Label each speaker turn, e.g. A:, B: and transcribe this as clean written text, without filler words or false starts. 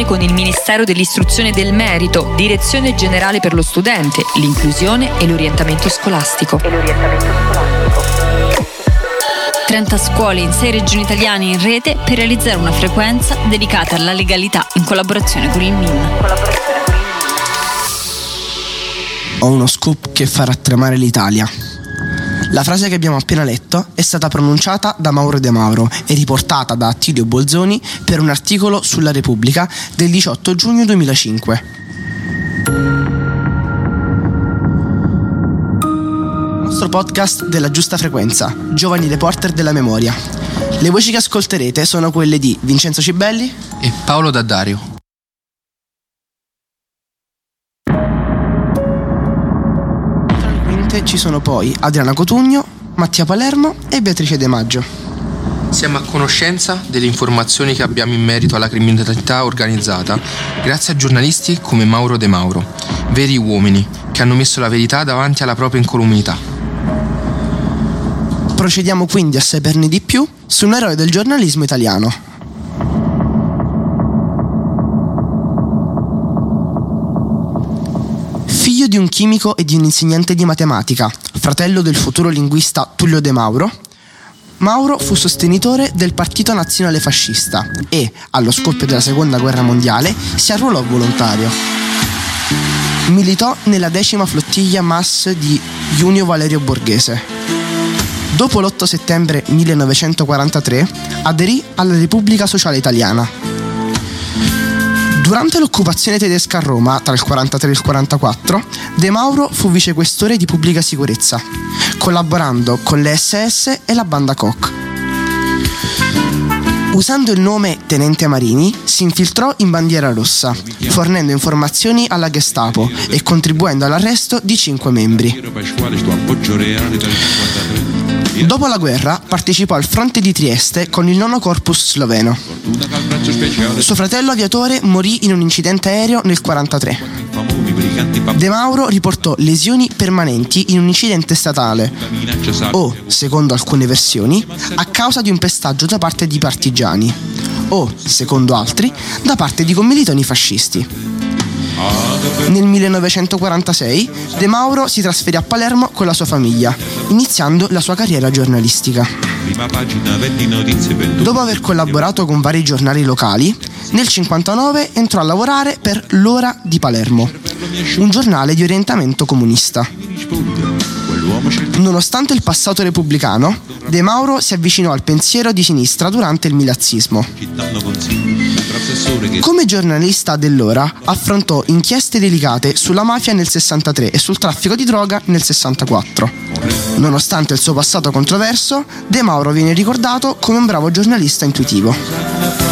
A: collaborazione con il Ministero dell'Istruzione e del Merito, Direzione Generale per lo Studente, l'Inclusione e l'Orientamento Scolastico.
B: 30 scuole in 6 regioni italiane in rete per realizzare una frequenza dedicata alla legalità in collaborazione con il MIN.
C: Ho uno scoop che farà tremare l'Italia. La frase che abbiamo appena letto è stata pronunciata da Mauro De Mauro e riportata da Attilio Bolzoni per un articolo sulla Repubblica del 18 giugno 2005. Il nostro podcast della giusta frequenza, giovani reporter della memoria. Le voci che ascolterete sono quelle di Vincenzo Cibelli
D: e Paolo D'Addario.
C: Ci sono poi Adriana Cotugno, Mattia Palermo e Beatrice De Maggio.
D: Siamo a conoscenza delle informazioni che abbiamo in merito alla criminalità organizzata grazie a giornalisti come Mauro De Mauro, veri uomini che hanno messo la verità davanti alla propria incolumità.
C: Procediamo quindi a saperne di più su un eroe del giornalismo italiano. Figlio di un chimico e di un insegnante di matematica, fratello del futuro linguista Tullio De Mauro, Mauro fu sostenitore del Partito Nazionale Fascista e, allo scoppio della Seconda Guerra Mondiale, si arruolò volontario. Militò nella 10ª flottiglia MAS di Junio Valerio Borghese. Dopo l'8 settembre 1943 aderì alla Repubblica Sociale Italiana. Durante l'occupazione tedesca a Roma, tra il 1943 e il 1944, De Mauro fu vicequestore di pubblica sicurezza, collaborando con le SS e la banda Koch. Usando il nome Tenente Marini, si infiltrò in Bandiera Rossa, fornendo informazioni alla Gestapo e contribuendo all'arresto di 5 membri. Dopo la guerra partecipò al fronte di Trieste con il 9° Corpus sloveno. Suo fratello aviatore morì in un incidente aereo nel 1943. De Mauro riportò lesioni permanenti in un incidente statale o, secondo alcune versioni, a causa di un pestaggio da parte di partigiani o, secondo altri, da parte di commilitoni fascisti. Nel 1946 De Mauro si trasferì a Palermo con la sua famiglia, iniziando la sua carriera giornalistica. Dopo aver collaborato con vari giornali locali, nel 1959 entrò a lavorare per L'Ora di Palermo, un giornale di orientamento comunista. Nonostante il passato repubblicano, De Mauro si avvicinò al pensiero di sinistra durante il milazismo. Come giornalista dell'Ora affrontò inchieste delicate sulla mafia nel 63 e sul traffico di droga nel 64. Nonostante il suo passato controverso, De Mauro viene ricordato come un bravo giornalista intuitivo.